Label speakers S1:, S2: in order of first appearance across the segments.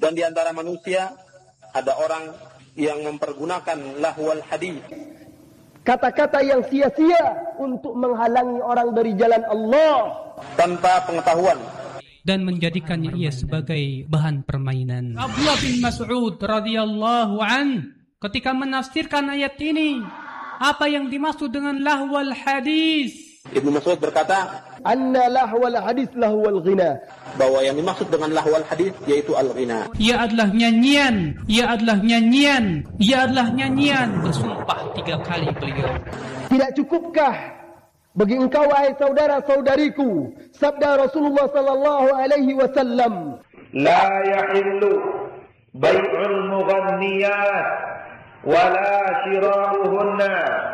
S1: Dan di antara manusia ada orang yang mempergunakan lahwal hadis,
S2: kata-kata yang sia-sia untuk menghalangi orang dari jalan Allah
S1: tanpa pengetahuan,
S3: dan menjadikannya ia sebagai bahan permainan. Abdullah bin Mas'ud radhiyallahu an ketika menafsirkan ayat ini, apa yang dimaksud dengan lahwal hadis?
S1: Ibnu Mas'ud berkata,
S2: anna lahwal hadis lahwal ghina,
S1: bahwa yang dimaksud dengan lahwal hadis yaitu al-ghina.
S3: Ia adalah nyanyian, ia adalah nyanyian, ia adalah nyanyian. Bersumpah 3 kali beliau.
S2: Tidak cukupkah bagi engkau wahai saudara-saudariku sabda Rasulullah sallallahu alaihi wasallam,
S4: la yahillu bai'ul mughanniyat wala shira'uhunna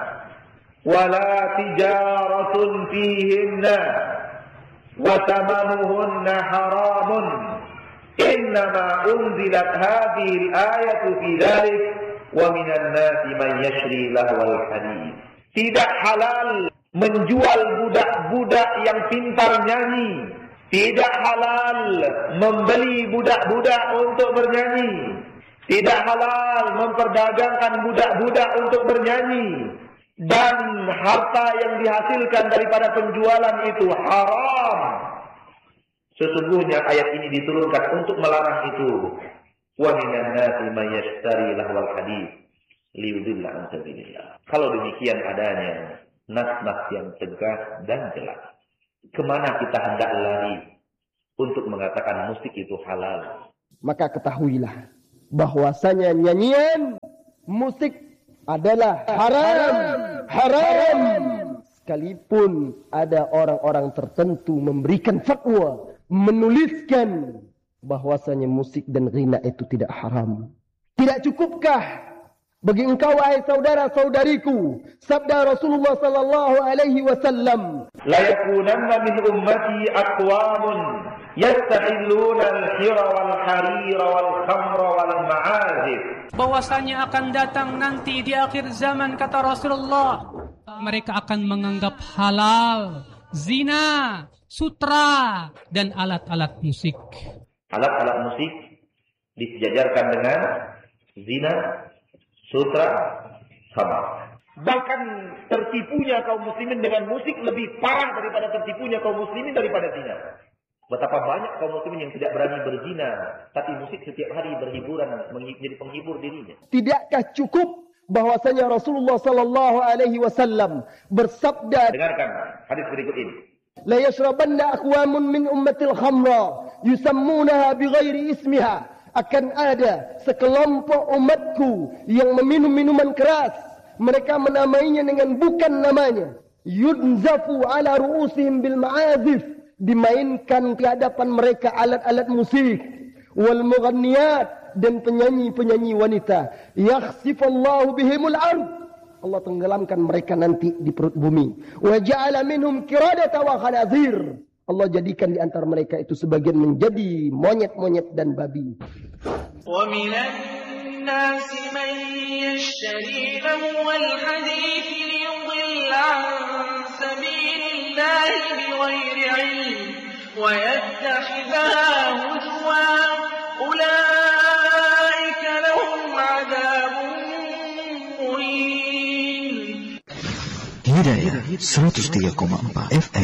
S4: wala tijaratun fihinna wa thamanuhunna haramun innama unzilat hadhihi al-ayatu fi dhalik wa minan nasi man yashri lahwal hadith. Tidak halal menjual budak-budak yang pintar nyanyi, tidak halal membeli budak-budak untuk bernyanyi, tidak halal memperdagangkan budak-budak untuk bernyanyi, dan harta yang dihasilkan daripada penjualan itu haram. Sesungguhnya ayat ini diturunkan untuk melarang itu. Wa minan nasi may yashtari lahwal hadits liyudilla an sabilillah. Kalau demikian adanya nas-nas yang tegas dan jelas, kemana kita hendak lari untuk mengatakan musik itu halal?
S2: Maka ketahuilah bahwasanya nyanyian musik adalah haram. Sekalipun ada orang-orang tertentu memberikan fatwa, menuliskan bahwasanya musik dan ghina itu tidak haram. Tidak cukupkah bagi engkau wahai saudara-saudariku sabda Rasulullah sallallahu alaihi wasallam,
S4: la yakunanna min ummati aqwamun yastahilluna al-hira wal harira wal khamra wal ma'azif.
S3: Bahwasanya akan datang nanti di akhir zaman, kata Rasulullah, mereka akan menganggap halal zina, sutra, dan alat-alat musik.
S4: Alat-alat musik disejajarkan dengan zina, sutra, khamar. Bahkan tertipunya kaum muslimin dengan musik lebih parah daripada tertipunya kaum muslimin daripada zina. Betapa banyak kaum muslimin yang tidak berani berzina, tapi musik setiap hari berhiburan, menjadi penghibur dirinya.
S2: Tidakkah cukup bahwasanya Rasulullah sallallahu alaihi wasallam bersabda,
S4: dengarkan hadis berikut ini,
S2: la yashrabanna aqwamun min ummatil khamra yusammunaha bighairi ismiha, akan ada sekelompok umatku yang meminum minuman keras, mereka menamainya dengan bukan namanya. Yunzafu ala ru'usihim bil ma'azif, dimainkan ke hadapan mereka alat-alat musik. Wal mughanniyat, dan penyanyi-penyanyi wanita. Yakhsifallahu bihimul ard, Allah tenggelamkan mereka nanti di perut bumi. Wa ja'ala minhum qiradata wa khanazir, Allah jadikan di antara mereka itu sebagian menjadi monyet-monyet dan babi.
S5: Wa minan nasi man yashtari lahwal hadits liyudilla an sabilillahi bighairi ilm wa yattakhidhaha huzwa ulaika lahum adabun muhin.
S6: Hidayah 103,4 FM.